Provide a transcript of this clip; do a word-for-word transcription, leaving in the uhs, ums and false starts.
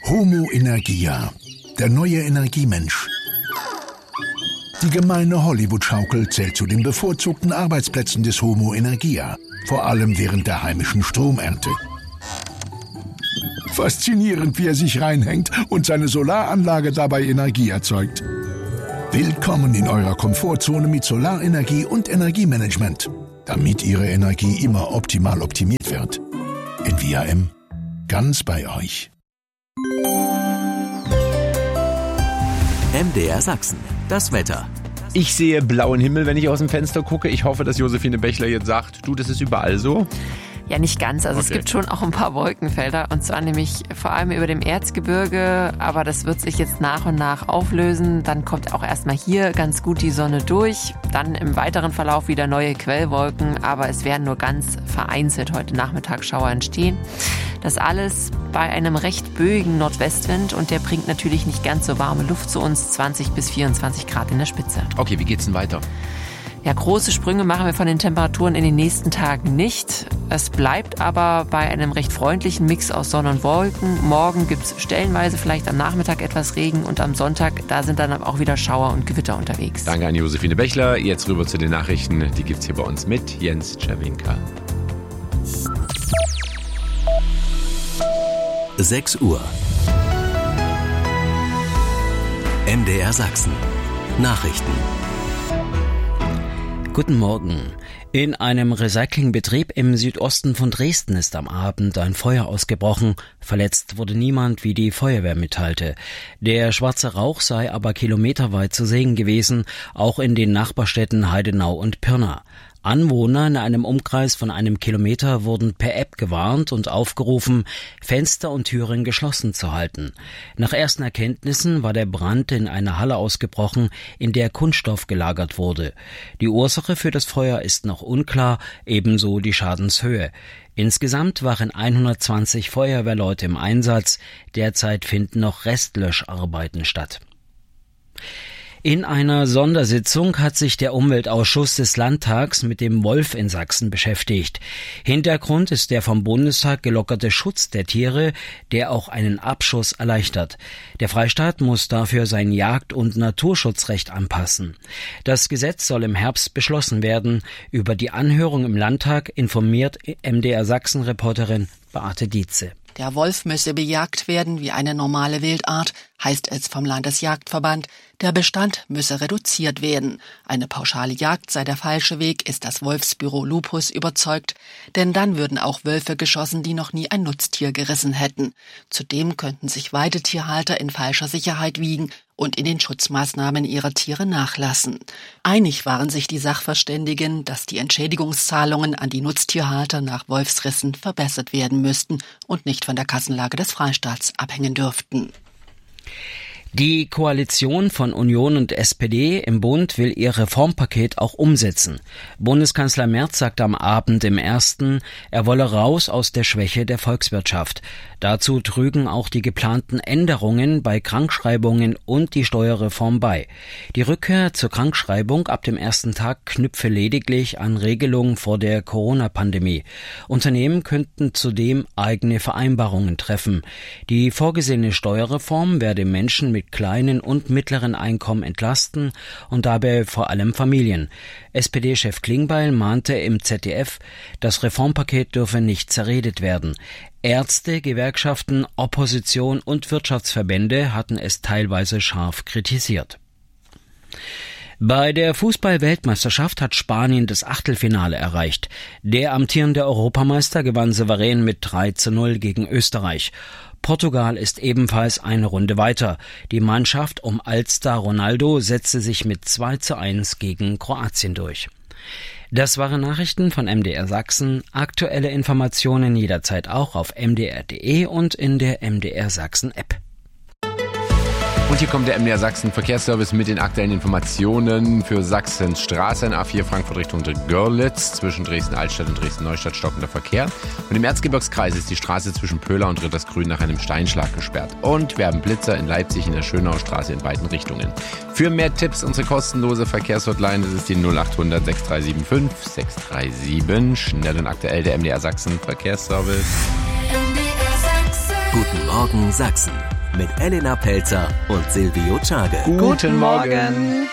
Homo Energia, der neue Energiemensch. Die gemeine Hollywood-Schaukel zählt zu den bevorzugten Arbeitsplätzen des Homo Energia, vor allem während der heimischen Stromernte. Faszinierend, wie er sich reinhängt und seine Solaranlage dabei Energie erzeugt. Willkommen in eurer Komfortzone mit Solarenergie und Energiemanagement, damit Ihre Energie immer optimal optimiert wird. In V R M, ganz bei euch. M D R Sachsen, das Wetter. Ich sehe blauen Himmel, wenn ich aus dem Fenster gucke. Ich hoffe, dass Josephine Bechler jetzt sagt, du, das ist überall so. Ja, nicht ganz. Also okay. Es gibt schon auch ein paar Wolkenfelder und zwar nämlich vor allem über dem Erzgebirge, aber das wird sich jetzt nach und nach auflösen. Dann kommt auch erstmal hier ganz gut die Sonne durch, dann im weiteren Verlauf wieder neue Quellwolken, aber es werden nur ganz vereinzelt heute Nachmittag Schauer entstehen. Das alles bei einem recht böigen Nordwestwind und der bringt natürlich nicht ganz so warme Luft zu uns, zwanzig bis vierundzwanzig Grad in der Spitze. Okay, wie geht's denn weiter? Ja, große Sprünge machen wir von den Temperaturen in den nächsten Tagen nicht. Es bleibt aber bei einem recht freundlichen Mix aus Sonne und Wolken. Morgen gibt's stellenweise vielleicht am Nachmittag etwas Regen und am Sonntag, da sind dann auch wieder Schauer und Gewitter unterwegs. Danke an Josephine Bechler. Jetzt rüber zu den Nachrichten. Die gibt's hier bei uns mit Jens Czerwinka. sechs Uhr. M D R Sachsen. Nachrichten. Guten Morgen. In einem Recyclingbetrieb im Südosten von Dresden ist am Abend ein Feuer ausgebrochen. Verletzt wurde niemand, wie die Feuerwehr mitteilte. Der schwarze Rauch sei aber kilometerweit zu sehen gewesen, auch in den Nachbarstädten Heidenau und Pirna. Anwohner in einem Umkreis von einem Kilometer wurden per App gewarnt und aufgerufen, Fenster und Türen geschlossen zu halten. Nach ersten Erkenntnissen war der Brand in einer Halle ausgebrochen, in der Kunststoff gelagert wurde. Die Ursache für das Feuer ist noch unklar, ebenso die Schadenshöhe. Insgesamt waren hundertzwanzig Feuerwehrleute im Einsatz. Derzeit finden noch Restlöscharbeiten statt. In einer Sondersitzung hat sich der Umweltausschuss des Landtags mit dem Wolf in Sachsen beschäftigt. Hintergrund ist der vom Bundestag gelockerte Schutz der Tiere, der auch einen Abschuss erleichtert. Der Freistaat muss dafür sein Jagd- und Naturschutzrecht anpassen. Das Gesetz soll im Herbst beschlossen werden. Über die Anhörung im Landtag informiert M D R Sachsen-Reporterin Beate Dietze. Der Wolf müsse bejagt werden wie eine normale Wildart, heißt es vom Landesjagdverband. Der Bestand müsse reduziert werden. Eine pauschale Jagd sei der falsche Weg, ist das Wolfsbüro Lupus überzeugt. Denn dann würden auch Wölfe geschossen, die noch nie ein Nutztier gerissen hätten. Zudem könnten sich Weidetierhalter in falscher Sicherheit wiegen und in den Schutzmaßnahmen ihrer Tiere nachlassen. Einig waren sich die Sachverständigen, dass die Entschädigungszahlungen an die Nutztierhalter nach Wolfsrissen verbessert werden müssten und nicht von der Kassenlage des Freistaats abhängen dürften. Die Koalition von Union und S P D im Bund will ihr Reformpaket auch umsetzen. Bundeskanzler Merz sagte am Abend im Ersten, er wolle raus aus der Schwäche der Volkswirtschaft. Dazu trügen auch die geplanten Änderungen bei Krankschreibungen und die Steuerreform bei. Die Rückkehr zur Krankschreibung ab dem ersten Tag knüpfe lediglich an Regelungen vor der Corona-Pandemie. Unternehmen könnten zudem eigene Vereinbarungen treffen. Die vorgesehene Steuerreform werde Menschen mit mit kleinen und mittleren Einkommen entlasten und dabei vor allem Familien. S P D-Chef Klingbeil mahnte im Z D F, das Reformpaket dürfe nicht zerredet werden. Ärzte, Gewerkschaften, Opposition und Wirtschaftsverbände hatten es teilweise scharf kritisiert. Bei der Fußball-Weltmeisterschaft hat Spanien das Achtelfinale erreicht. Der amtierende Europameister gewann souverän mit drei zu null gegen Österreich. Portugal ist ebenfalls eine Runde weiter. Die Mannschaft um Allstar Ronaldo setzte sich mit zwei zu eins gegen Kroatien durch. Das waren Nachrichten von M D R Sachsen. Aktuelle Informationen jederzeit auch auf m d r punkt d e und in der M D R Sachsen App. Und hier kommt der M D R Sachsen Verkehrsservice mit den aktuellen Informationen für Sachsens Straßen. A vier Frankfurt Richtung Görlitz, zwischen Dresden-Altstadt und Dresden-Neustadt stockender Verkehr. Und im Erzgebirgskreis ist die Straße zwischen Pöhler und Rittersgrün nach einem Steinschlag gesperrt. Und wir haben Blitzer in Leipzig in der Schönauer Straße in beiden Richtungen. Für mehr Tipps unsere kostenlose Verkehrshotline, das ist die null acht hundert sechs drei sieben fünf sechs drei sieben. Schnell und aktuell der M D R Sachsen Verkehrsservice. Guten Morgen Sachsen. mit Elena Pelzer und Silvio Czage. Guten, Guten Morgen.